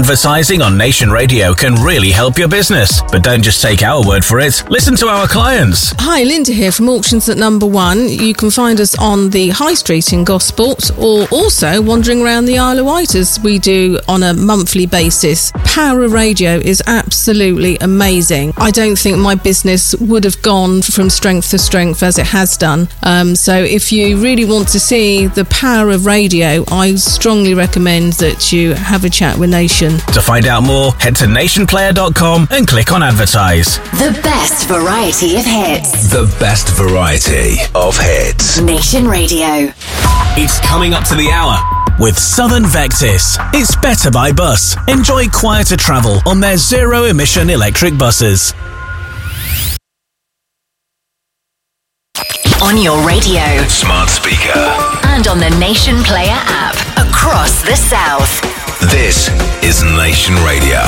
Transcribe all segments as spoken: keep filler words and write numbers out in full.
Advertising on Nation Radio can really help your business. But don't just take our word for it. Listen to our clients. Hi, Linda here from Auctions at Number One. You can find us on the High Street in Gosport, or also wandering around the Isle of Wight as we do on a monthly basis. Power of radio is absolutely amazing. I don't think my business would have gone from strength to strength as it has done. Um, so if you really want to see the power of radio, I strongly recommend that you have a chat with Nation. To find out more, head to nation player dot com and click on advertise. The best variety of hits. The best variety of hits. Nation Radio. It's coming up to the hour. With Southern Vectis, it's better by bus. Enjoy quieter travel on their zero-emission electric buses. On your radio, Smart speaker, and on the Nation Player app across the South. This is Nation Radio.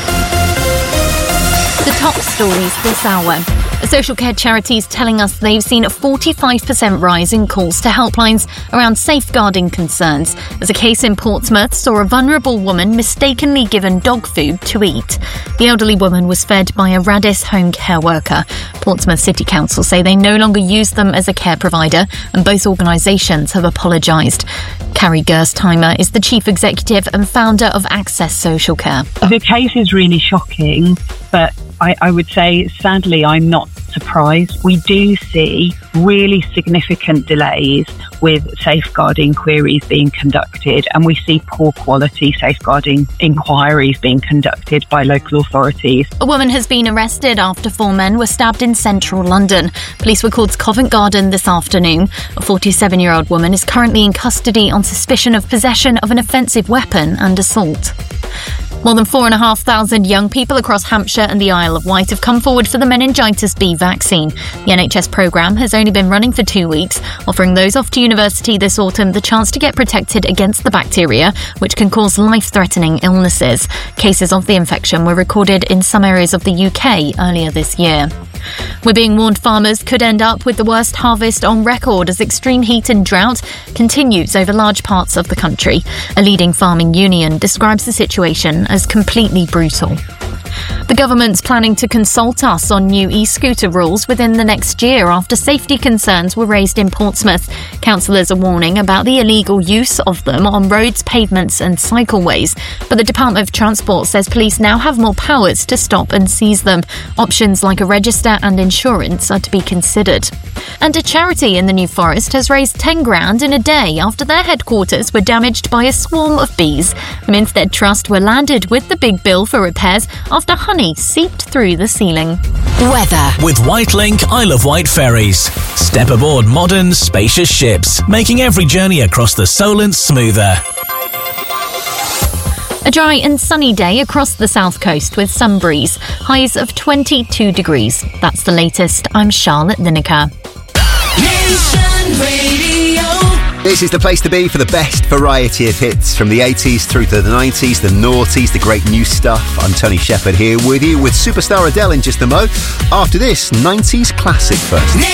The top stories this hour. A social care charity is telling us they've seen a forty-five percent rise in calls to helplines around safeguarding concerns as a case in Portsmouth saw a vulnerable woman mistakenly given dog food to eat. The elderly woman was fed by a Radis home care worker. Portsmouth City Council say they no longer use them as a care provider, and both organisations have apologised. Carrie Gerstheimer is the chief executive and founder of Access Social Care. The case is really shocking, but I, I would say, sadly, I'm not surprised. We do see really significant delays with safeguarding queries being conducted, and we see poor quality safeguarding inquiries being conducted by local authorities. A woman has been arrested after four men were stabbed in central London. Police were called to Covent Garden this afternoon. A forty-seven-year-old woman is currently in custody on suspicion of possession of an offensive weapon and assault. More than four and a half thousand young people across Hampshire and the Isle of Wight have come forward for the meningitis B vaccine. The N H S programme has only been running for two weeks, offering those off to university this autumn the chance to get protected against the bacteria, which can cause life-threatening illnesses. Cases of the infection were recorded in some areas of the U K earlier this year. We're being warned farmers could end up with the worst harvest on record as extreme heat and drought continues over large parts of the country. A leading farming union describes the situation as completely brutal. The government's planning to consult us on new e-scooter rules within the next year after safety concerns were raised in Portsmouth. Councillors are warning about the illegal use of them on roads, pavements and cycleways. But the Department of Transport says police now have more powers to stop and seize them. Options like a register and insurance are to be considered. And a charity in the New Forest has raised ten grand in a day after their headquarters were damaged by a swarm of bees. Minstead Trust were landed with the big bill for repairs after honey seeped through the ceiling. Weather. With Whitelink Isle of Wight ferries. Step aboard modern, spacious ships, making every journey across the Solent smoother. A dry and sunny day across the south coast with some breeze. Highs of twenty-two degrees. That's the latest. I'm Charlotte Lineker. Nation Radio. This is the place to be for the best variety of hits from the eighties through to the nineties, the noughties, the great new stuff. I'm Tony Shepherd here with you with superstar Adele in just a mo. After this, nineties classic first.